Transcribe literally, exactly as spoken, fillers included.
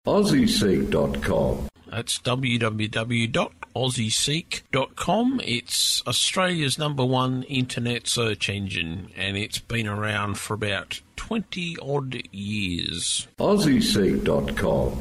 Aussie Seek dot com. That's w w w dot aussie seek dot com. It's Australia's number one internet search engine, and it's been around for about twenty odd years. Aussie Seek dot com.